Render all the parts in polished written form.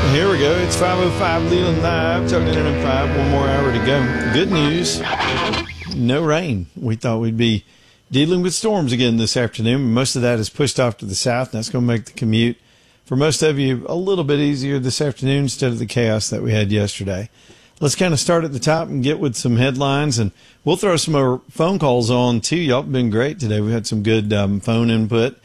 Here we go. It's 5:05 Leland Live, talking to NM5. One more hour to go. Good news. No rain. We thought we'd be dealing with storms again this afternoon. Most of that is pushed off to the south. And that's going to make the commute for most of you a little bit easier this afternoon instead of the chaos that we had yesterday. Let's kind of start at the top and get with some headlines, and we'll throw some more phone calls on too. Y'all have been great today. We had some good phone input.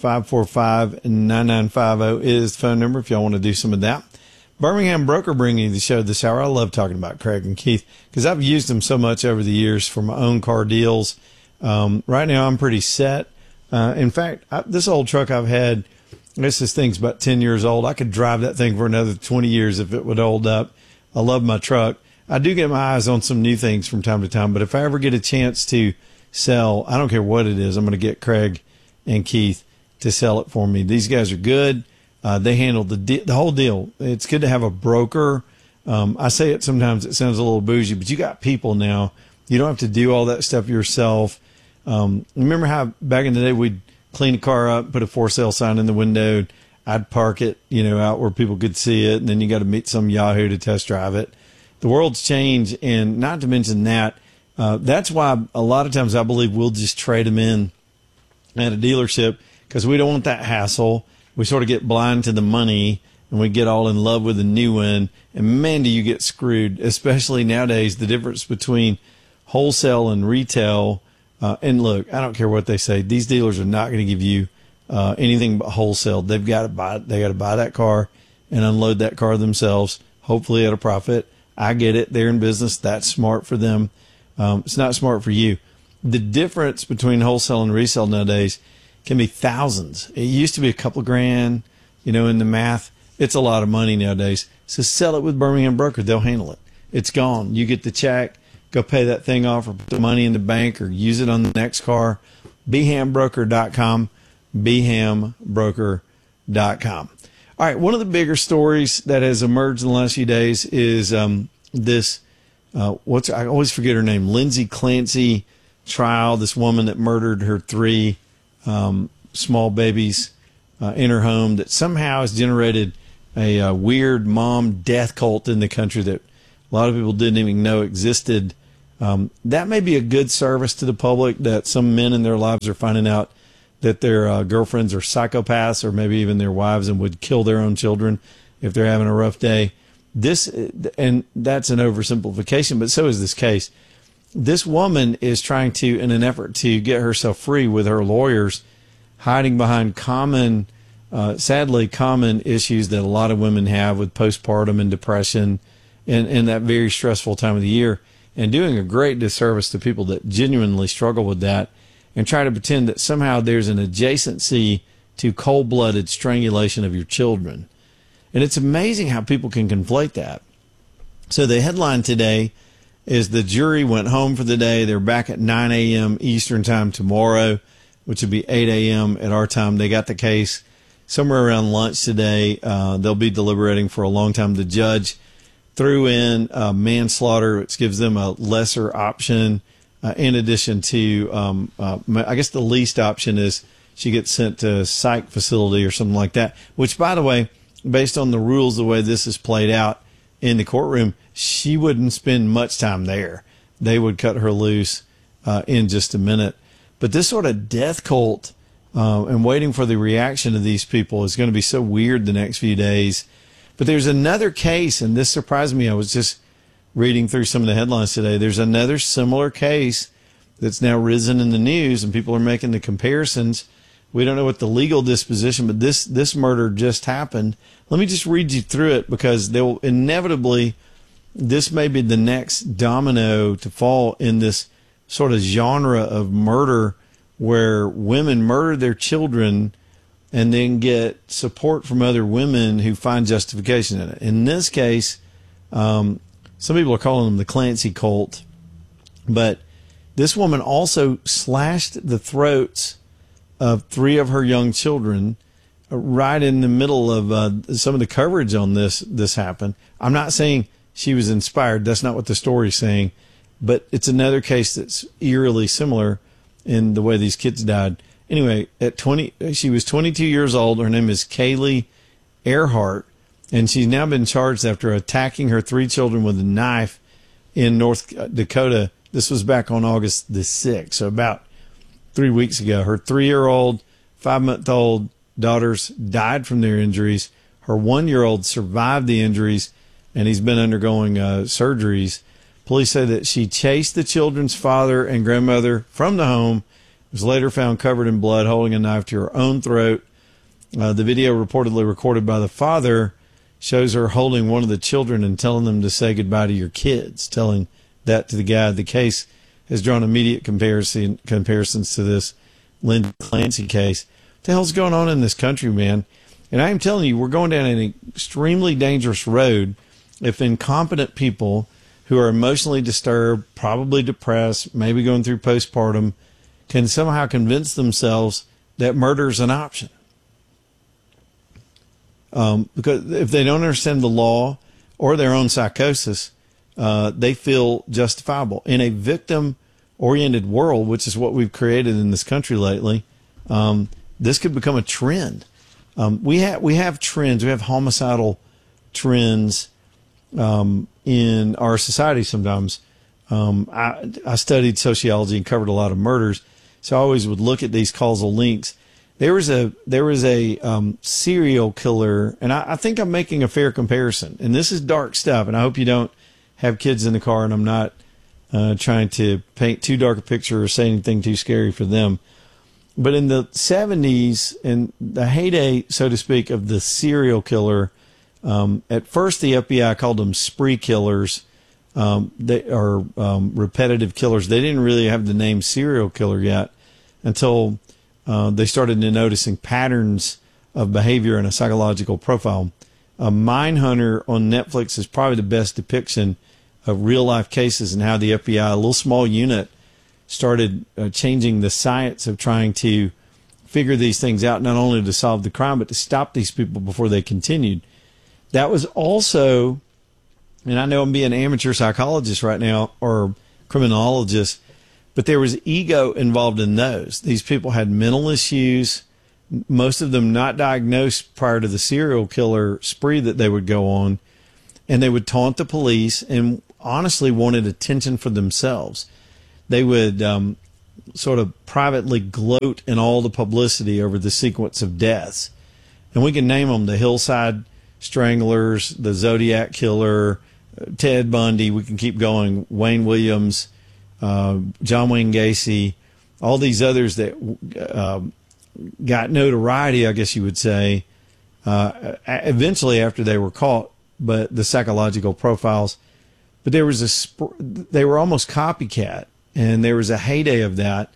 545-9950 is the phone number if y'all want to do some of that. Birmingham Broker bringing you the show this hour. I love talking about Craig and Keith because I've used them so much over the years for my own car deals. Right now I'm pretty set. In fact, this old truck I've had, I guess this thing's about 10 years old. I could drive that thing for another 20 years if it would hold up. I love my truck. I do get my eyes on some new things from time to time, but if I ever get a chance to sell, I don't care what it is, I'm going to get Craig and Keith to sell it for me. These guys are good. They handle the whole deal. It's good to have a broker. I say it sometimes, it sounds a little bougie, but you got people now. You don't have to do all that stuff yourself. Remember how back in the day we'd clean a car up, put a for sale sign in the window, I'd park it, out where people could see it, and then you got to meet some yahoo to test drive it. The world's changed, and not to mention that, that's why a lot of times I believe we'll just trade them in at a dealership because we don't want that hassle. We sort of get blind to the money, and we get all in love with a new one, and man, do you get screwed, especially nowadays, the difference between wholesale and retail. And look, I don't care what they say. These dealers are not going to give you anything but wholesale. They got to buy that car and unload that car themselves, hopefully at a profit. I get it. They're in business. That's smart for them. It's not smart for you. The difference between wholesale and resale nowadays can be thousands. It used to be a couple grand, in the math. It's a lot of money nowadays. So sell it with Birmingham Broker. They'll handle it. It's gone. You get the check, go pay that thing off or put the money in the bank or use it on the next car. BHAMBroker.com. BHAMBroker.com. All right, one of the bigger stories that has emerged in the last few days is this, I always forget her name, Lindsay Clancy trial, this woman that murdered her 3 small babies in her home, that somehow has generated a weird mom death cult in the country that a lot of people didn't even know existed. That may be a good service to the public, that some men in their lives are finding out that their girlfriends are psychopaths or maybe even their wives and would kill their own children if they're having a rough day. And that's an oversimplification, but so is this case. This woman is trying to, in an effort to get herself free with her lawyers, hiding behind sadly common issues that a lot of women have with postpartum and depression and that very stressful time of the year, and doing a great disservice to people that genuinely struggle with that and try to pretend that somehow there's an adjacency to cold-blooded strangulation of your children. And it's amazing how people can conflate that. So the headline today is the jury went home for the day. They're back at 9 a.m. Eastern time tomorrow, which would be 8 a.m. at our time. They got the case somewhere around lunch today. They'll be deliberating for a long time. The judge threw in manslaughter, which gives them a lesser option. In addition to, I guess the least option is she gets sent to a psych facility or something like that, which, by the way, based on the rules, the way this is played out in the courtroom, she wouldn't spend much time there. They would cut her loose in just a minute. But this sort of death cult and waiting for the reaction of these people is going to be so weird the next few days. But there's another case, and this surprised me. I was just reading through some of the headlines today. There's another similar case that's now risen in the news, and people are making the comparisons. We don't know what the legal disposition, but this murder just happened. Let me just read you through it, because they'll inevitably, this may be the next domino to fall in this sort of genre of murder where women murder their children and then get support from other women who find justification in it. In this case, some people are calling them the Clancy cult, but this woman also slashed the throats of 3 of her young children right in the middle of some of the coverage on this happened. I'm not saying she was inspired. That's not what the story's saying. But it's another case that's eerily similar in the way these kids died. Anyway, she was 22 years old. Her name is Kaylee Earhart. and she's now been charged after attacking her 3 children with a knife in North Dakota. This was back on August the 6th, so about 3 weeks ago. Her 3-year-old, 5-month-old daughters died from their injuries. Her 1-year-old survived the injuries, and he's been undergoing surgeries. Police say that she chased the children's father and grandmother from the home, was later found covered in blood, holding a knife to her own throat. The video reportedly recorded by the father shows her holding one of the children and telling them to say goodbye to your kids, telling that to the guy. The case has drawn immediate comparisons to this Lindsay Clancy case. What the hell's going on in this country, man? And I am telling you, we're going down an extremely dangerous road if incompetent people who are emotionally disturbed, probably depressed, maybe going through postpartum, can somehow convince themselves that murder is an option. Because if they don't understand the law or their own psychosis, they feel justifiable. In a victim-oriented world, which is what we've created in this country lately, this could become a trend. We have trends. We have homicidal trends in our society sometimes. I studied sociology and covered a lot of murders, so I always would look at these causal links. There was a serial killer, and I think I'm making a fair comparison. And this is dark stuff, and I hope you don't have kids in the car, and I'm not trying to paint too dark a picture or say anything too scary for them. But in the 70s, in the heyday, so to speak, of the serial killer, at first the FBI called them spree killers. They are repetitive killers. They didn't really have the name serial killer yet until they started noticing patterns of behavior in a psychological profile. Mindhunter on Netflix is probably the best depiction of real-life cases and how the FBI, a little small unit, started changing the science of trying to figure these things out, not only to solve the crime, but to stop these people before they continued. That was also, and I know I'm being an amateur psychologist right now, or criminologist, but there was ego involved in those. These people had mental issues, most of them not diagnosed prior to the serial killer spree that they would go on, and they would taunt the police and honestly wanted attention for themselves. They would sort of privately gloat in all the publicity over the sequence of deaths. And we can name them: the Hillside Stranglers, the Zodiac Killer, Ted Bundy. We can keep going. Wayne Williams, John Wayne Gacy, all these others that got notoriety, I guess you would say, eventually after they were caught, but the psychological profiles. But there was they were almost copycat, and there was a heyday of that.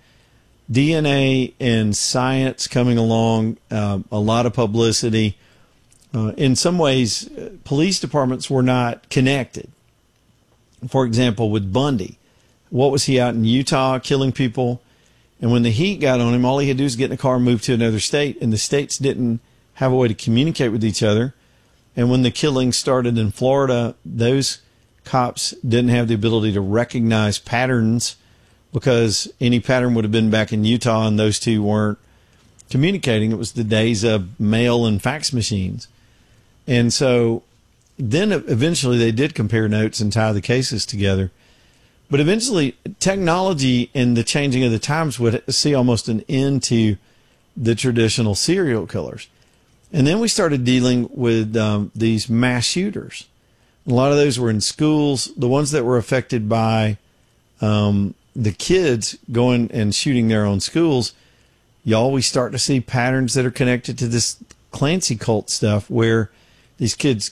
DNA and science coming along, a lot of publicity. In some ways, police departments were not connected. For example, with Bundy, what was he out in Utah killing people? And when the heat got on him, all he had to do was get in a car and move to another state, and the states didn't have a way to communicate with each other. And when the killings started in Florida, those cops didn't have the ability to recognize patterns because any pattern would have been back in Utah, and those two weren't communicating. It was the days of mail and fax machines. And so then eventually they did compare notes and tie the cases together. But eventually technology and the changing of the times would see almost an end to the traditional serial killers. And then we started dealing with these mass shooters. A lot of those were in schools. The ones that were affected by the kids going and shooting their own schools, you always start to see patterns that are connected to this Clancy cult stuff, where these kids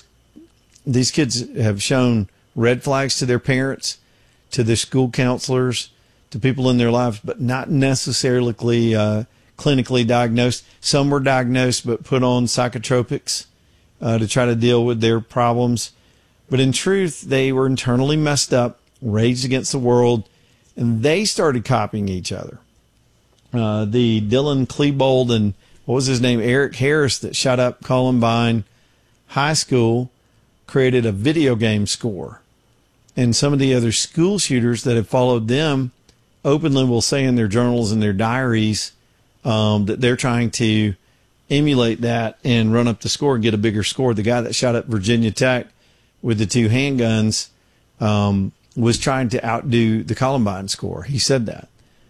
have shown red flags to their parents, to their school counselors, to people in their lives, but not necessarily clinically diagnosed. Some were diagnosed but put on psychotropics to try to deal with their problems. But in truth, they were internally messed up, raged against the world, and they started copying each other. The Dylan Klebold and, what was his name, Eric Harris, that shot up Columbine High School, created a video game score. And some of the other school shooters that have followed them openly will say in their journals and their diaries that they're trying to emulate that and run up the score and get a bigger score. The guy that shot up Virginia Tech with the 2 handguns was trying to outdo the Columbine score. He said that.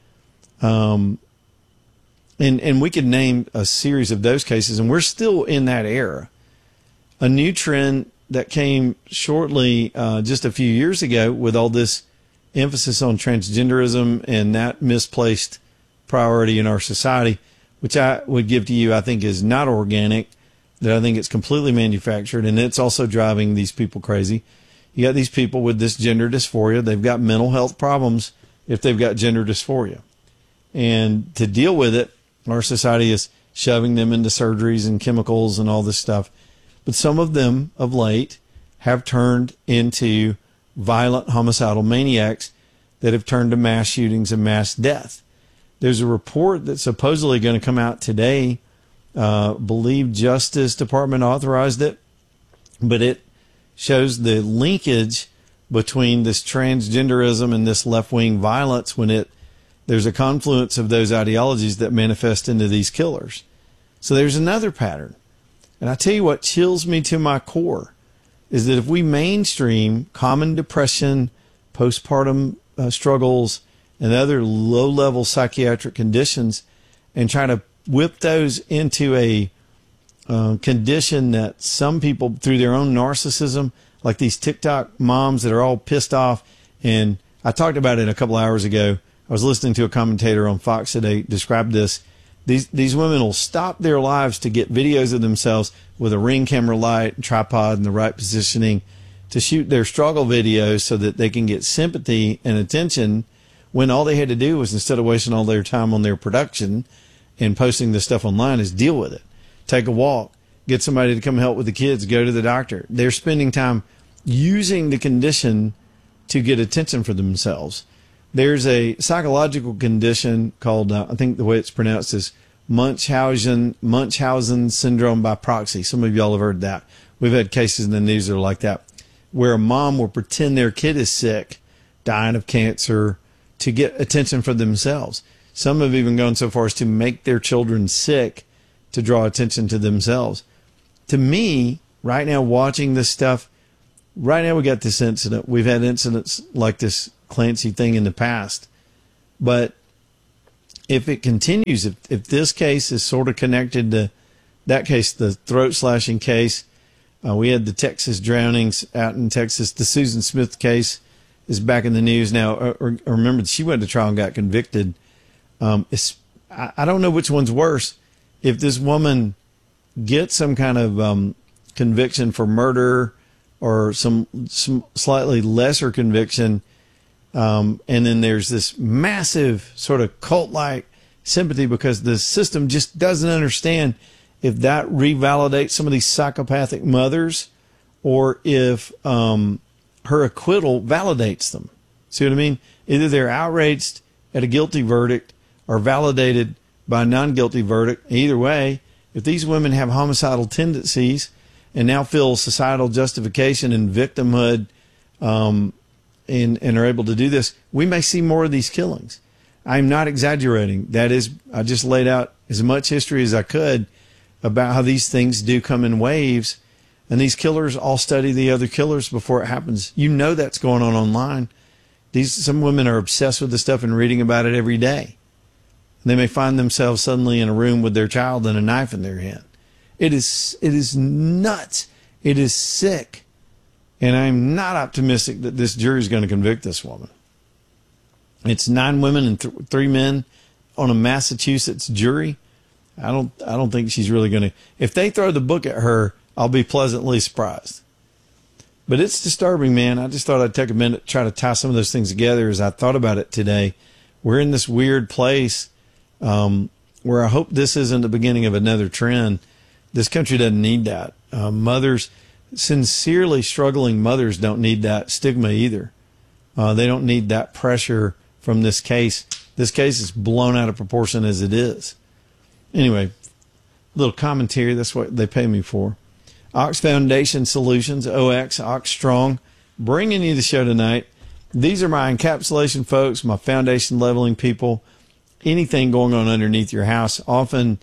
And we could name a series of those cases, and we're still in that era. A new trend that came shortly just a few years ago with all this emphasis on transgenderism and that misplaced priority in our society, which I would give to you, I think is not organic, that I think it's completely manufactured, and it's also driving these people crazy. You got these people with this gender dysphoria. They've got mental health problems if they've got gender dysphoria. And to deal with it, our society is shoving them into surgeries and chemicals and all this stuff. But some of them of late have turned into violent homicidal maniacs that have turned to mass shootings and mass death. There's a report that's supposedly going to come out today. Believe Justice Department authorized it, but it shows the linkage between this transgenderism and this left-wing violence when there's a confluence of those ideologies that manifest into these killers. So there's another pattern. And I tell you what chills me to my core is that if we mainstream common depression, postpartum struggles, and other low-level psychiatric conditions and try to whip those into a condition that some people, through their own narcissism, like these TikTok moms that are all pissed off. And I talked about it a couple hours ago. I was listening to a commentator on Fox today describe this. These women will stop their lives to get videos of themselves with a Ring camera light, tripod, and the right positioning to shoot their struggle videos so that they can get sympathy and attention, when all they had to do was, instead of wasting all their time on their production and posting this stuff online, is deal with it. Take a walk, get somebody to come help with the kids, go to the doctor. They're spending time using the condition to get attention for themselves. There's a psychological condition called, I think the way it's pronounced is Munchausen syndrome by proxy. Some of y'all have heard that. We've had cases in the news that are like that, where a mom will pretend their kid is sick, dying of cancer, to get attention for themselves. Some have even gone so far as to make their children sick to draw attention to themselves. To me, right now, watching this stuff, right now we got this incident. We've had incidents like this Clancy thing in the past. But if it continues, if this case is sort of connected to that case, the throat slashing case, we had the Texas drownings out in Texas. The Susan Smith case is back in the news now. Remember, she went to trial and got convicted. I don't know which one's worse. If this woman gets some kind of conviction for murder or some slightly lesser conviction, and then there's this massive sort of cult-like sympathy because the system just doesn't understand if that revalidates some of these psychopathic mothers or if her acquittal validates them. See what I mean? Either they're outraged at a guilty verdict or validated by a non-guilty verdict. Either way, if these women have homicidal tendencies and now feel societal justification and victimhood and are able to do this, we may see more of these killings. I'm not exaggerating. That is, I just laid out as much history as I could about how these things do come in waves, and these killers all study the other killers before it happens. You know that's going on online. Some women are obsessed with this stuff and reading about it every day. They may find themselves suddenly in a room with their child and a knife in their hand. It is nuts. It is sick. And I'm not optimistic that this jury is going to convict this woman. It's 9 women and 3 men on a Massachusetts jury. I don't think she's really going to. If they throw the book at her, I'll be pleasantly surprised. But it's disturbing, man. I just thought I'd take a minute to try to tie some of those things together as I thought about it today. We're in this weird place where I hope this isn't the beginning of another trend. This country doesn't need that. Mothers, sincerely struggling mothers, don't need that stigma either. They don't need that pressure from this case. This case is blown out of proportion as it is. Anyway, little commentary. That's what they pay me for. Ox Foundation Solutions, OX, Ox Strong, bringing you the show tonight. These are my encapsulation folks, my foundation leveling people. Anything going on underneath your house. Often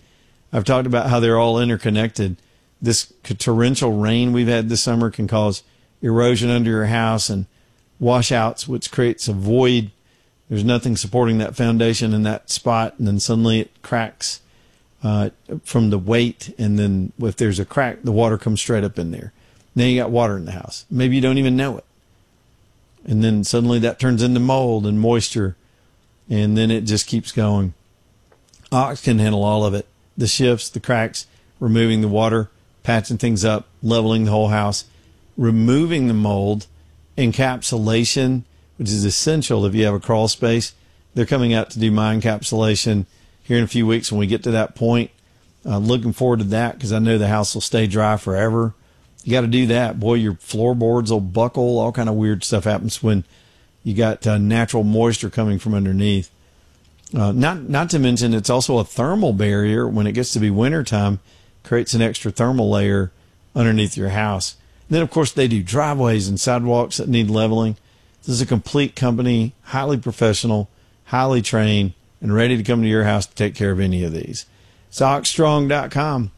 I've talked about how they're all interconnected. This torrential rain we've had this summer can cause erosion under your house and washouts, which creates a void. There's nothing supporting that foundation in that spot, and then suddenly it cracks from the weight, and then if there's a crack, the water comes straight up in there. Now you got water in the house. Maybe you don't even know it. And then suddenly that turns into mold and moisture, and then it just keeps going. Ox can handle all of it. The shifts, the cracks, removing the water, patching things up, leveling the whole house, removing the mold, encapsulation, which is essential if you have a crawl space. They're coming out to do my encapsulation here in a few weeks when we get to that point. Looking forward to that because I know the house will stay dry forever. You got to do that. Boy, your floorboards will buckle. All kind of weird stuff happens when you got natural moisture coming from underneath. Not to mention, it's also a thermal barrier. When it gets to be wintertime, creates an extra thermal layer underneath your house. And then, of course, they do driveways and sidewalks that need leveling. This is a complete company, highly professional, highly trained, and ready to come to your house to take care of any of these. It's oxstrong.com.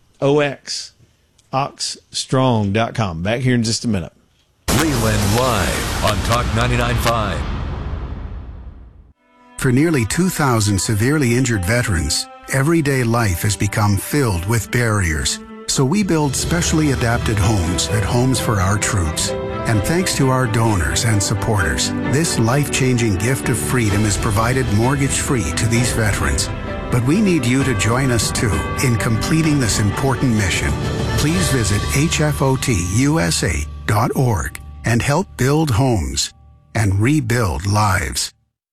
oxstrong.com. Back here in just a minute. Leland Live on Talk 99.5. For nearly 2,000 severely injured veterans, everyday life has become filled with barriers. So we build specially adapted homes at Homes for Our Troops. And thanks to our donors and supporters, this life-changing gift of freedom is provided mortgage-free to these veterans. But we need you to join us, too, in completing this important mission. Please visit hfotusa.org and help build homes and rebuild lives.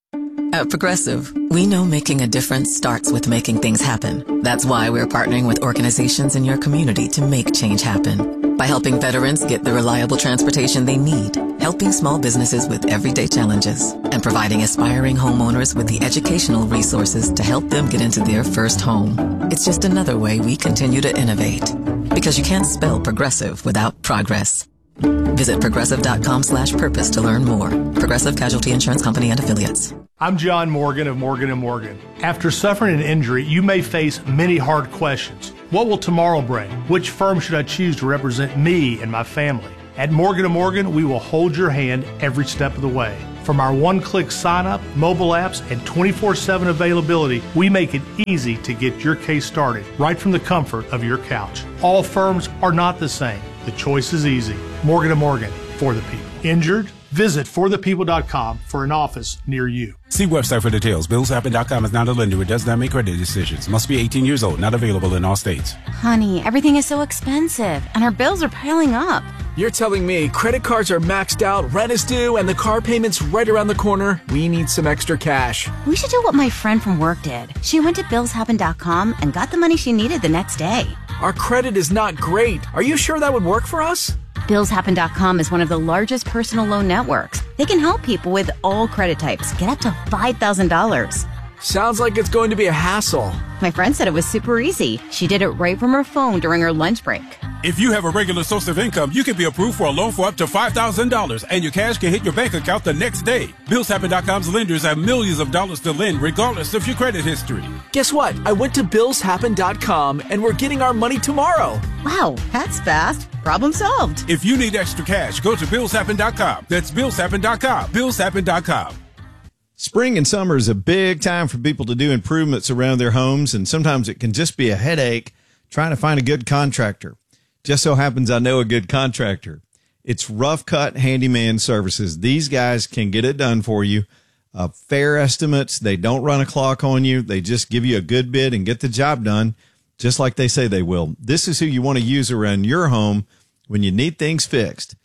At Progressive, we know making a difference starts with making things happen. That's why we're partnering with organizations in your community to make change happen. By helping veterans get the reliable transportation they need, helping small businesses with everyday challenges, and providing aspiring homeowners with the educational resources to help them get into their first home. It's just another way we continue to innovate. Because you can't spell progressive without progress. Visit progressive.com/purpose to learn more. Progressive Casualty Insurance Company and Affiliates. I'm John Morgan of Morgan & Morgan. After suffering an injury, you may face many hard questions. What will tomorrow bring? Which firm should I choose to represent me and my family? At Morgan & Morgan, we will hold your hand every step of the way. From our one-click sign-up, mobile apps, and 24/7 availability, we make it easy to get your case started right from the comfort of your couch. All firms are not the same. The choice is easy. Morgan & Morgan, for the people. Injured? Visit forthepeople.com for an office near you. See website for details. BillsHappen.com is not a lender. It does not make credit decisions. Must be 18 years old. Not available in all states. Honey, everything is so expensive, and our bills are piling up. You're telling me credit cards are maxed out, rent is due, and the car payment's right around the corner? We need some extra cash. We should do what my friend from work did. She went to BillsHappen.com and got the money she needed the next day. Our credit is not great. Are you sure that would work for us? BillsHappen.com is one of the largest personal loan networks. They can help people with all credit types get up to $5,000. Sounds like it's going to be a hassle. My friend said it was super easy. She did it right from her phone during her lunch break. If you have a regular source of income, you can be approved for a loan for up to $5,000, and your cash can hit your bank account the next day. BillsHappen.com's lenders have millions of dollars to lend, regardless of your credit history. Guess what? I went to BillsHappen.com, and we're getting our money tomorrow. Wow, that's fast. Problem solved. If you need extra cash, go to BillsHappen.com. That's BillsHappen.com. BillsHappen.com. Spring and summer is a big time for people to do improvements around their homes, and sometimes it can just be a headache trying to find a good contractor. Just so happens I know a good contractor. It's Rough Cut Handyman Services. These guys can get it done for you. Fair estimates. They don't run a clock on you. They just give you a good bid and get the job done just like they say they will. This is who you want to use around your home when you need things fixed.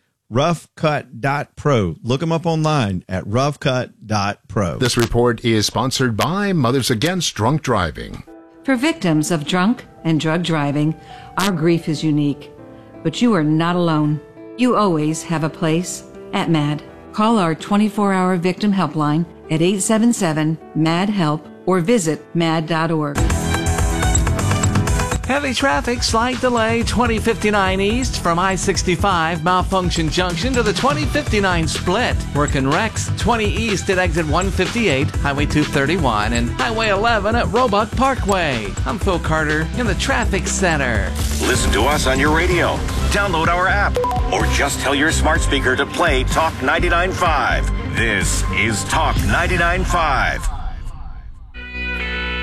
roughcut.pro. Look them up online at roughcut.pro. This report is sponsored by Mothers Against Drunk Driving. For victims of drunk and drug driving, our grief is unique. But you are not alone. You always have a place at MAD. Call our 24-hour victim helpline at 877-MAD-HELP or visit mad.org. Heavy traffic, slight delay, 2059 east from I-65 Malfunction Junction to the 2059 split. Working wrecks, 20 east at exit 158, Highway 231, and Highway 11 at Roebuck Parkway. I'm Phil Carter in the traffic center. Listen to us on your radio. Download our app. Or just tell your smart speaker to play Talk 99.5. This is Talk 99.5.